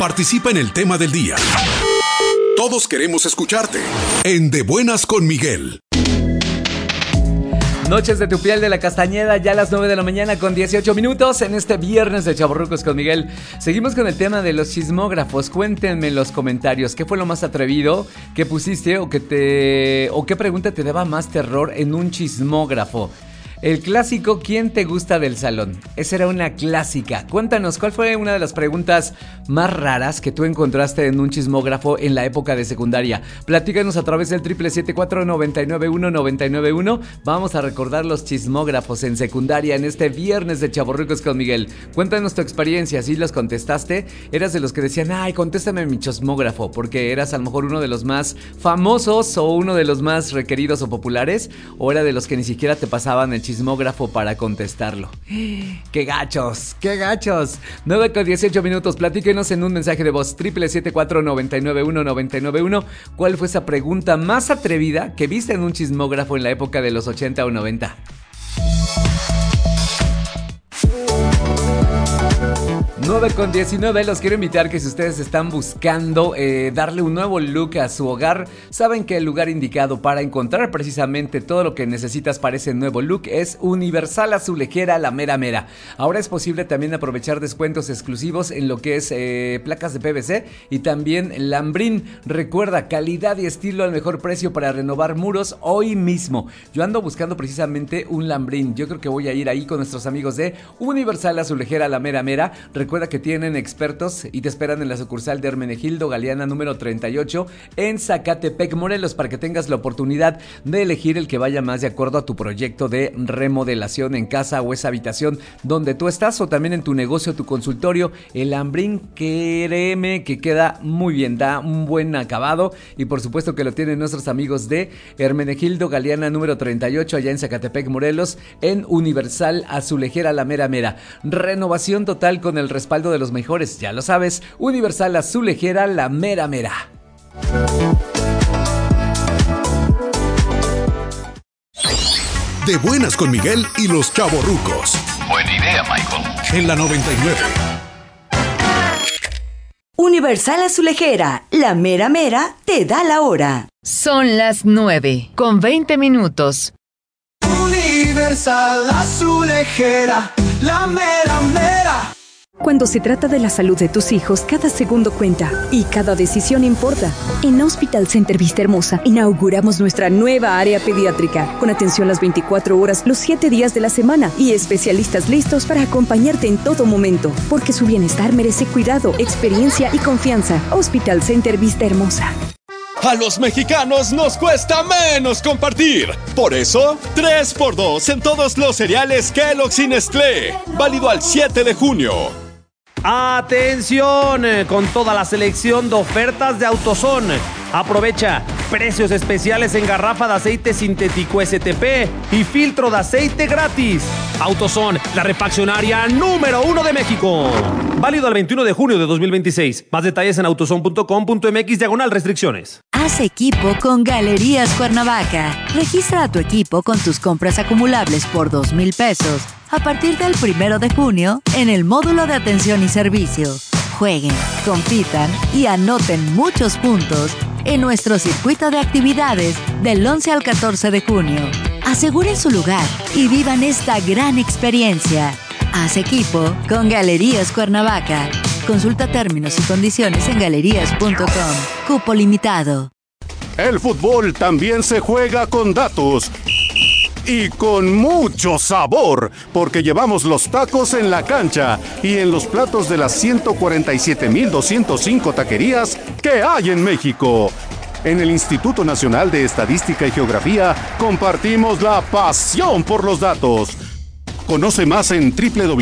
Participa en el tema del día. Todos queremos escucharte en De Buenas con Miguel. Noches de tu piel de la Castañeda, ya a las 9 de la mañana con 18 minutos en este viernes de Chavorrucos con Miguel. Seguimos con el tema de los chismógrafos. Cuéntenme en los comentarios qué fue lo más atrevido que pusiste o qué pregunta te daba más terror en un chismógrafo. El clásico, ¿quién te gusta del salón? Esa era una clásica. Cuéntanos, ¿cuál fue una de las preguntas más raras que tú encontraste en un chismógrafo en la época de secundaria? Platícanos a través del 777-499-1991. Vamos a recordar los chismógrafos en secundaria en este viernes de Chavorrucos con Miguel. Cuéntanos tu experiencia, ¿sí los contestaste? ¿Eras de los que decían, ay, contéstame mi chismógrafo? Porque eras a lo mejor uno de los más famosos o uno de los más requeridos o populares, o era de los que ni siquiera te pasaban el chismógrafo para contestarlo. ¡Qué gachos! ¡Qué gachos! 9 con 18 minutos. Platíquenos en un mensaje de voz 777-499-1991. ¿Cuál fue esa pregunta más atrevida que viste en un chismógrafo en la época de los 80 o 90? 9 con 19, los quiero invitar que si ustedes están buscando darle un nuevo look a su hogar, saben que el lugar indicado para encontrar precisamente todo lo que necesitas para ese nuevo look es Universal Azulejera La Mera Mera. Ahora es posible también aprovechar descuentos exclusivos en lo que es placas de PVC y también lambrín. Recuerda, calidad y estilo al mejor precio para renovar muros hoy mismo. Yo ando buscando precisamente un lambrín. Yo creo que voy a ir ahí con nuestros amigos de Universal Azulejera La Mera Mera. Recuerda que tienen expertos y te esperan en la sucursal de Hermenegildo Galeana número 38 en Zacatepec, Morelos, para que tengas la oportunidad de elegir el que vaya más de acuerdo a tu proyecto de remodelación en casa o esa habitación donde tú estás, o también en tu negocio, tu consultorio. El lambrín, créeme que queda muy bien, da un buen acabado, y por supuesto que lo tienen nuestros amigos de Hermenegildo Galeana número 38 allá en Zacatepec, Morelos, en Universal Azulejera La Mera Mera. Renovación total con el respaldo de los mejores, ya lo sabes. Universal Azulejera La Mera Mera. De Buenas con Miguel y los Chavorrucos. Buena idea, Michael. En la 99. Universal Azulejera La Mera Mera te da la hora. Son las 9 con 20 minutos. Universal Azulejera La Mera Mera. Cuando se trata de la salud de tus hijos, cada segundo cuenta y cada decisión importa. En Hospital Center Vista Hermosa inauguramos nuestra nueva área pediátrica, con atención las 24 horas, los 7 días de la semana y especialistas listos para acompañarte en todo momento, porque su bienestar merece cuidado, experiencia y confianza. Hospital Center Vista Hermosa. A los mexicanos nos cuesta menos compartir. Por eso, 3x2 en todos los cereales Kellogg's y Nestlé. Válido al 7 de junio. ¡Atención! Con toda la selección de ofertas de AutoZone. Aprovecha precios especiales en garrafa de aceite sintético STP y filtro de aceite gratis. AutoZone, la refaccionaria número 1 de México. Válido al 21 de junio de 2026. Más detalles en autozone.com.mx/restricciones. Haz equipo con Galerías Cuernavaca. Registra a tu equipo con tus compras acumulables por 2,000 pesos a partir del 1 de junio en el módulo de atención y servicio. Jueguen, compitan y anoten muchos puntos en nuestro circuito de actividades del 11 al 14 de junio. Aseguren su lugar y vivan esta gran experiencia. Haz equipo con Galerías Cuernavaca. Consulta términos y condiciones en galerías.com. Cupo limitado. El fútbol también se juega con datos. Y con mucho sabor, porque llevamos los tacos en la cancha y en los platos de las 147,205 taquerías que hay en México. En el Instituto Nacional de Estadística y Geografía compartimos la pasión por los datos. Conoce más en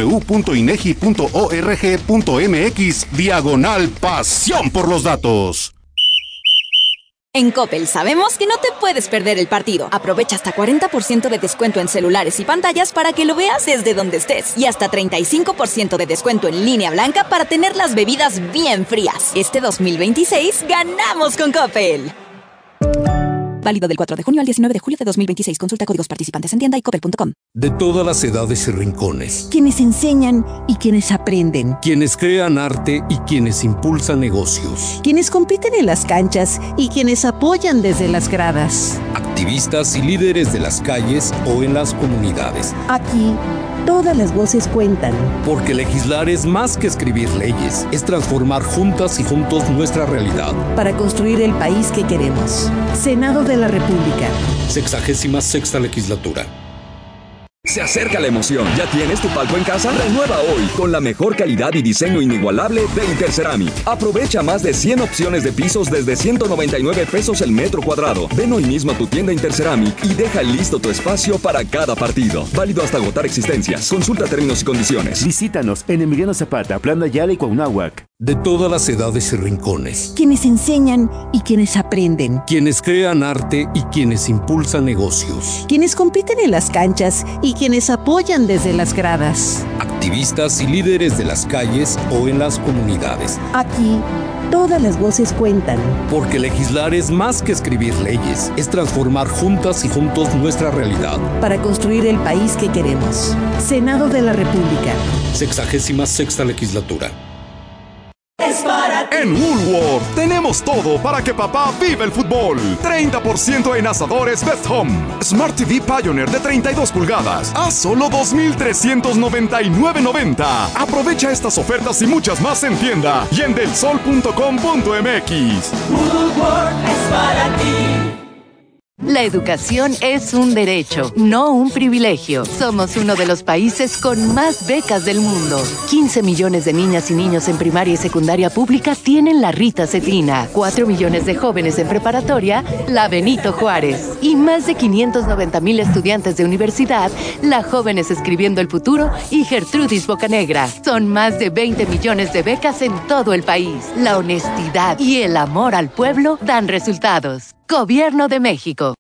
www.inegi.org.mx/pasión por los datos. En Coppel sabemos que no te puedes perder el partido. Aprovecha hasta 40% de descuento en celulares y pantallas para que lo veas desde donde estés. Y hasta 35% de descuento en línea blanca para tener las bebidas bien frías. Este 2026 ganamos con Coppel. Válido del 4 de junio al 19 de julio de 2026. Consulta códigos participantes en tienda y coppel.com. De todas las edades y rincones. Quienes enseñan y quienes aprenden. Quienes crean arte y quienes impulsan negocios. Quienes compiten en las canchas y quienes apoyan desde las gradas. Activistas y líderes de las calles o en las comunidades. Aquí, todas las voces cuentan. Porque legislar es más que escribir leyes, es transformar juntas y juntos nuestra realidad. Para construir el país que queremos. Senado de la República. 66ª legislatura. Se acerca la emoción. ¿Ya tienes tu palco en casa? Renueva hoy con la mejor calidad y diseño inigualable de Interceramic. Aprovecha más de 100 opciones de pisos desde 199 pesos el metro cuadrado. Ven hoy mismo a tu tienda Interceramic y deja listo tu espacio para cada partido. Válido hasta agotar existencias. Consulta términos y condiciones. Visítanos en Emiliano Zapata, Plan Ayala y Cuauhnáhuac. De todas las edades y rincones. Quienes enseñan y quienes aprenden. Quienes crean arte y quienes impulsan negocios. Quienes compiten en las canchas y quienes apoyan desde las gradas. Activistas y líderes de las calles o en las comunidades. Aquí, todas las voces cuentan. Porque legislar es más que escribir leyes, es transformar juntas y juntos nuestra realidad. Para construir el país que queremos. Senado de la República. 66ª legislatura. En Woolworth tenemos todo para que papá viva el fútbol. 30% en asadores Best Home. Smart TV Pioneer de 32 pulgadas a solo $2,399.90. Aprovecha estas ofertas y muchas más en tienda y en delsol.com.mx. Woolworth es para ti. La educación es un derecho, no un privilegio. Somos uno de los países con más becas del mundo. 15 millones de niñas y niños en primaria y secundaria pública tienen la Rita Cetina. 4 millones de jóvenes en preparatoria, la Benito Juárez. Y más de 590,000 estudiantes de universidad, la Jóvenes Escribiendo el Futuro y Gertrudis Bocanegra. Son más de 20 millones de becas en todo el país. La honestidad y el amor al pueblo dan resultados. Gobierno de México.